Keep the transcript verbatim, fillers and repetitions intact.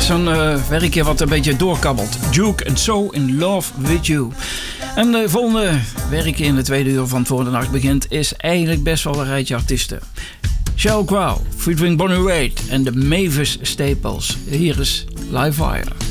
zo'n uh, werkje wat een beetje doorkabbelt. Duke and So in Love With You. En de volgende werkje in de tweede uur van Voor de Nacht Begint is eigenlijk best wel een rijtje artiesten. Sheryl Crow, featuring Bonnie Raitt en de Mavis Staples. Hier is Live Wire.